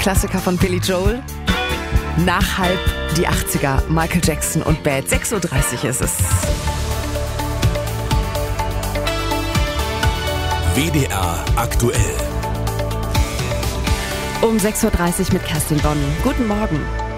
Klassiker von Billy Joel. Nach halb die 80er, Michael Jackson und Bad. 6.30 Uhr ist es. WDR aktuell. Um 6.30 Uhr mit Kerstin Bonn. Guten Morgen.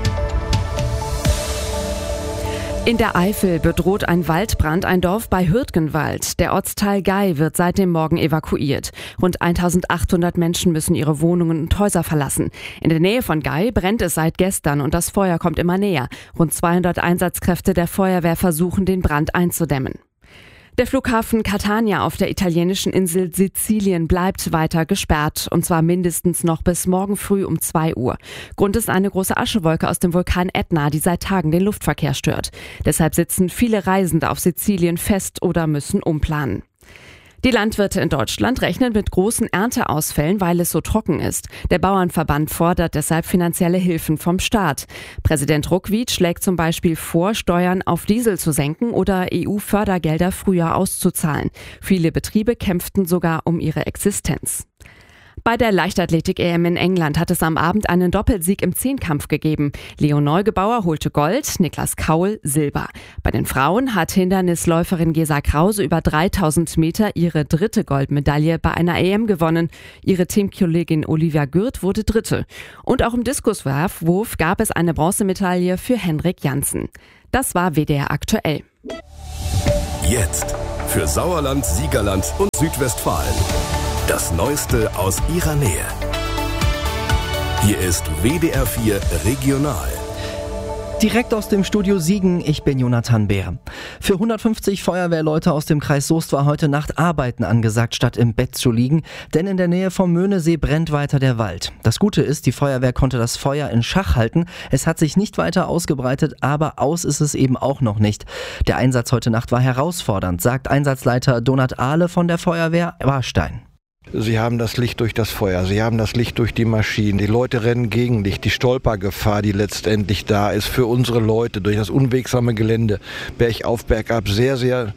In der Eifel bedroht ein Waldbrand ein Dorf bei Hürtgenwald. Der Ortsteil Gay wird seit dem Morgen evakuiert. Rund 1800 Menschen müssen ihre Wohnungen und Häuser verlassen. In der Nähe von Gay brennt es seit gestern und das Feuer kommt immer näher. Rund 200 Einsatzkräfte der Feuerwehr versuchen, den Brand einzudämmen. Der Flughafen Catania auf der italienischen Insel Sizilien bleibt weiter gesperrt, und zwar mindestens noch bis morgen früh um 2 Uhr. Grund ist eine große Aschewolke aus dem Vulkan Ätna, die seit Tagen den Luftverkehr stört. Deshalb sitzen viele Reisende auf Sizilien fest oder müssen umplanen. Die Landwirte in Deutschland rechnen mit großen Ernteausfällen, weil es so trocken ist. Der Bauernverband fordert deshalb finanzielle Hilfen vom Staat. Präsident Ruckwied schlägt zum Beispiel vor, Steuern auf Diesel zu senken oder EU-Fördergelder früher auszuzahlen. Viele Betriebe kämpften sogar um ihre Existenz. Bei der Leichtathletik-EM in England hat es am Abend einen Doppelsieg im Zehnkampf gegeben. Leo Neugebauer holte Gold, Niklas Kaul Silber. Bei den Frauen hat Hindernisläuferin Gesa Krause über 3000 Meter ihre dritte Goldmedaille bei einer EM gewonnen. Ihre Teamkollegin Olivia Gürt wurde Dritte. Und auch im Diskuswurf gab es eine Bronzemedaille für Henrik Janssen. Das war WDR aktuell. Jetzt für Sauerland, Siegerland und Südwestfalen. Das Neueste aus ihrer Nähe. Hier ist WDR 4 Regional. Direkt aus dem Studio Siegen, ich bin Jonathan Behr. Für 150 Feuerwehrleute aus dem Kreis Soest war heute Nacht Arbeiten angesagt, statt im Bett zu liegen. Denn in der Nähe vom Möhnesee brennt weiter der Wald. Das Gute ist, die Feuerwehr konnte das Feuer in Schach halten. Es hat sich nicht weiter ausgebreitet, aber aus ist es eben auch noch nicht. Der Einsatz heute Nacht war herausfordernd, sagt Einsatzleiter Donat Ahle von der Feuerwehr Warstein. Sie haben das Licht durch das Feuer, Sie haben das Licht durch die Maschinen, die Leute rennen gegen Licht, die Stolpergefahr, die letztendlich da ist für unsere Leute durch das unwegsame Gelände, bergauf, bergab, sehr, sehr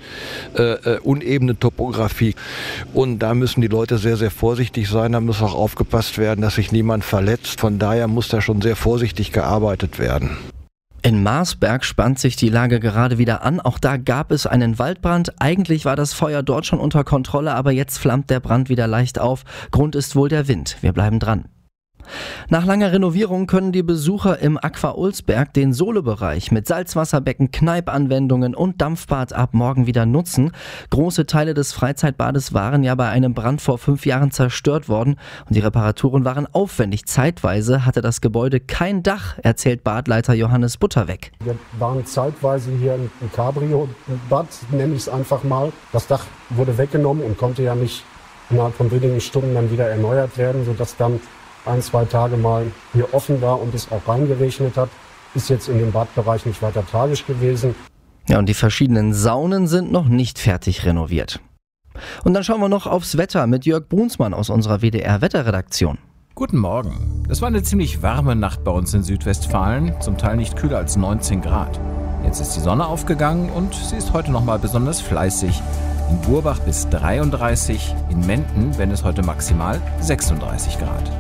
unebene Topografie. Und da müssen die Leute sehr, sehr vorsichtig sein, da muss auch aufgepasst werden, dass sich niemand verletzt. Von daher muss da schon sehr vorsichtig gearbeitet werden. In Marsberg spannt sich die Lage gerade wieder an. Auch da gab es einen Waldbrand. Eigentlich war das Feuer dort schon unter Kontrolle, aber jetzt flammt der Brand wieder leicht auf. Grund ist wohl der Wind. Wir bleiben dran. Nach langer Renovierung können die Besucher im Aqua Olsberg den Solebereich mit Salzwasserbecken, Kneipanwendungen und Dampfbad ab morgen wieder nutzen. Große Teile des Freizeitbades waren ja bei einem Brand vor 5 Jahren zerstört worden und die Reparaturen waren aufwendig. Zeitweise hatte das Gebäude kein Dach, erzählt Badleiter Johannes Butterweg. Wir waren zeitweise hier im Cabrio-Bad, nenne ich es einfach mal. Das Dach wurde weggenommen und konnte ja nicht innerhalb von wenigen Stunden dann wieder erneuert werden, sodass dann 1-2 Tage mal hier offen war und es auch reingeregnet hat. Ist jetzt in dem Badbereich nicht weiter tragisch gewesen. Ja, und die verschiedenen Saunen sind noch nicht fertig renoviert. Und dann schauen wir noch aufs Wetter mit Jörg Brunsmann aus unserer WDR-Wetterredaktion. Guten Morgen. Das war eine ziemlich warme Nacht bei uns in Südwestfalen, zum Teil nicht kühler als 19 Grad. Jetzt ist die Sonne aufgegangen und sie ist heute nochmal besonders fleißig. In Burbach bis 33, in Menden, wenn es heute maximal 36 Grad.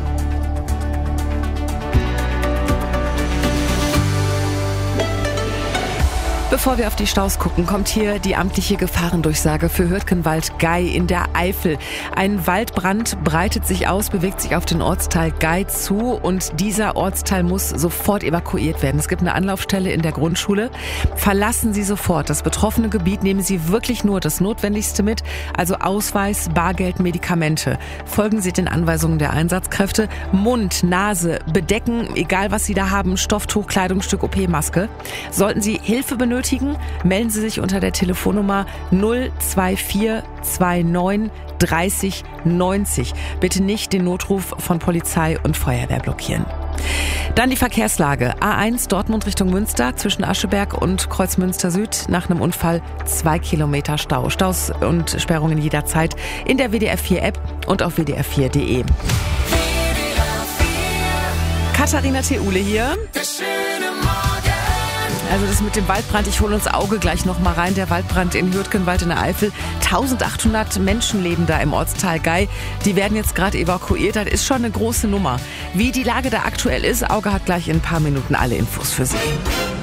Bevor wir auf die Staus gucken, kommt hier die amtliche Gefahrendurchsage für Hürtgenwald-Gay in der Eifel. Ein Waldbrand breitet sich aus, bewegt sich auf den Ortsteil Gay zu und dieser Ortsteil muss sofort evakuiert werden. Es gibt eine Anlaufstelle in der Grundschule. Verlassen Sie sofort das betroffene Gebiet, nehmen Sie wirklich nur das Notwendigste mit, also Ausweis, Bargeld, Medikamente. Folgen Sie den Anweisungen der Einsatzkräfte. Mund, Nase bedecken, egal was Sie da haben, Stofftuch, Kleidungsstück, OP-Maske. Sollten Sie Hilfe benötigen, melden Sie sich unter der Telefonnummer 02429 30 90. Bitte nicht den Notruf von Polizei und Feuerwehr blockieren. Dann die Verkehrslage. A1 Dortmund Richtung Münster zwischen Ascheberg und Kreuzmünster Süd. Nach einem Unfall 2 Kilometer Stau. Staus und Sperrungen jederzeit in der WDR 4 App und auf wdr4.de. Katharina Theule hier. Also das mit dem Waldbrand, ich hole uns Auge gleich noch mal rein. Der Waldbrand in Hürtgenwald in der Eifel. 1800 Menschen leben da im Ortsteil Gei. Die werden jetzt gerade evakuiert. Das ist schon eine große Nummer. Wie die Lage da aktuell ist, Auge hat gleich in ein paar Minuten alle Infos für Sie.